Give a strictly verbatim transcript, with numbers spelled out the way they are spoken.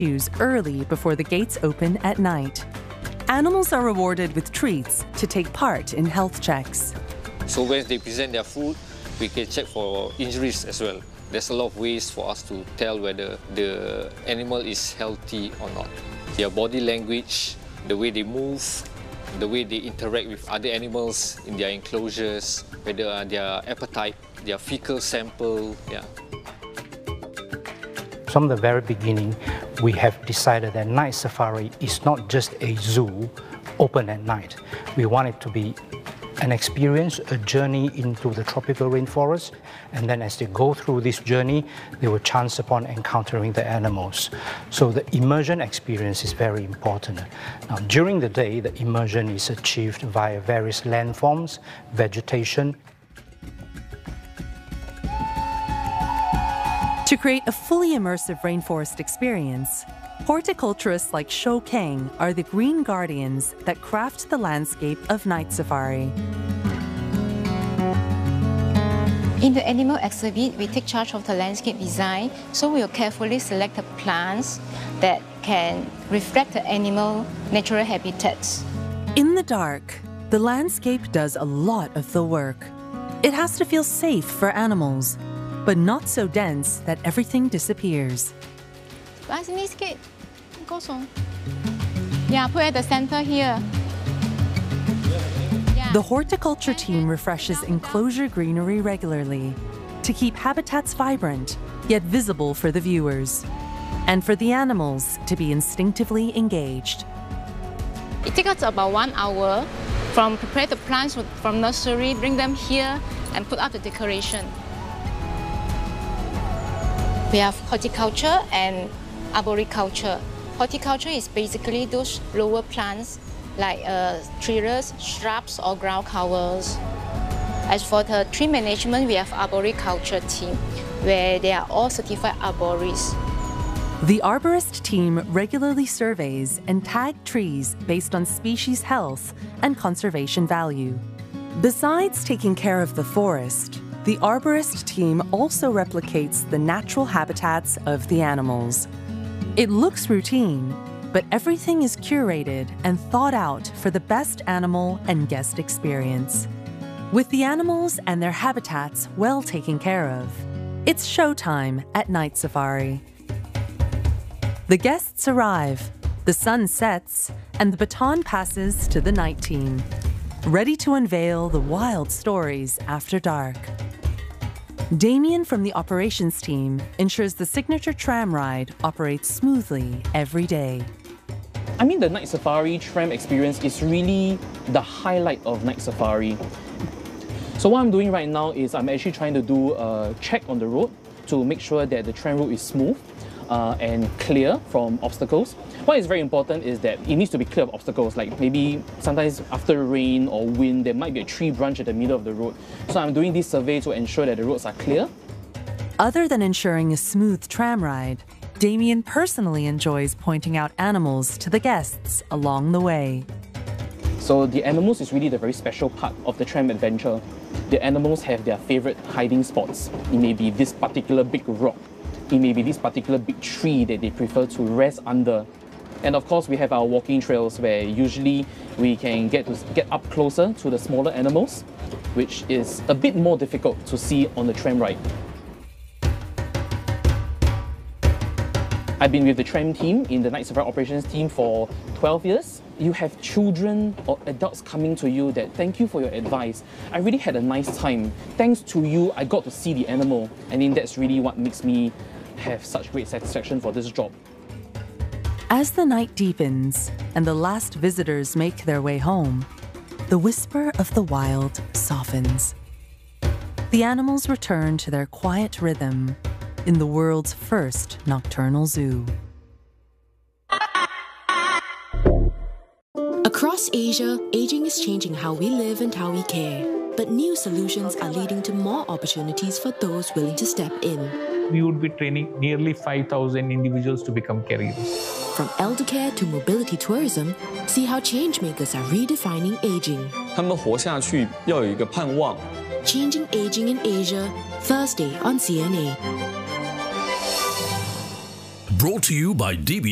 queues early before the gates open at night. Animals are rewarded with treats to take part in health checks. So when they present their food, we can check for injuries as well. There's a lot of ways for us to tell whether the animal is healthy or not. Their body language, the way they move, the way they interact with other animals in their enclosures, whether uh, their appetite, their fecal sample, yeah. From the very beginning, we have decided that night safari is not just a zoo open at night. We want it to be an experience, a journey into the tropical rainforest, and then as they go through this journey, they will chance upon encountering the animals. So the immersion experience is very important. Now, during the day, the immersion is achieved via various landforms, vegetation. To create a fully immersive rainforest experience, horticulturists like Shou Kang are the green guardians that craft the landscape of Night Safari. In the animal exhibit, we take charge of the landscape design, so we will carefully select the plants that can reflect the animal natural habitats. In the dark, the landscape does a lot of the work. It has to feel safe for animals, but not so dense that everything disappears. Yeah, put at the center here. The horticulture team refreshes enclosure greenery regularly to keep habitats vibrant, yet visible for the viewers, and for the animals to be instinctively engaged. It takes us about one hour from prepare the plants from nursery, bring them here, and put up the decoration. We have horticulture and arboriculture. Horticulture is basically those lower plants like uh, trees, shrubs, or ground covers. As for the tree management, we have arboriculture team, where they are all certified arborists. The arborist team regularly surveys and tags trees based on species health and conservation value. Besides taking care of the forest, the arborist team also replicates the natural habitats of the animals. It looks routine, but everything is curated and thought out for the best animal and guest experience. With the animals and their habitats well taken care of, it's showtime at Night Safari. The guests arrive, the sun sets, and the baton passes to the night team, ready to unveil the wild stories after dark. Damien from the operations team ensures the signature tram ride operates smoothly every day. I mean, the Night Safari tram experience is really the highlight of Night Safari. So what I'm doing right now is I'm actually trying to do a check on the road to make sure that the tram route is smooth uh, and clear from obstacles. What is very important is that it needs to be clear of obstacles, like maybe sometimes after rain or wind, there might be a tree branch at the middle of the road. So I'm doing this survey to ensure that the roads are clear. Other than ensuring a smooth tram ride, Damien personally enjoys pointing out animals to the guests along the way. So the animals is really the very special part of the tram adventure. The animals have their favorite hiding spots. It may be this particular big rock. It may be this particular big tree that they prefer to rest under. And of course, we have our walking trails where usually we can get to get up closer to the smaller animals, which is a bit more difficult to see on the tram ride. I've been with the tram team in the Night Safari operations team for twelve years. You have children or adults coming to you that thank you for your advice. I really had a nice time. Thanks to you, I got to see the animal. I mean, that's really what makes me have such great satisfaction for this job. As the night deepens and the last visitors make their way home, the whisper of the wild softens. The animals return to their quiet rhythm in the world's first nocturnal zoo. Across Asia, aging is changing how we live and how we care. But new solutions are leading to more opportunities for those willing to step in. We would be training nearly five thousand individuals to become caregivers. From elder care to mobility tourism, see how changemakers are redefining aging. 他们活下去要有一个盼望。 Changing Aging in Asia, Thursday on C N A. Brought to you by D B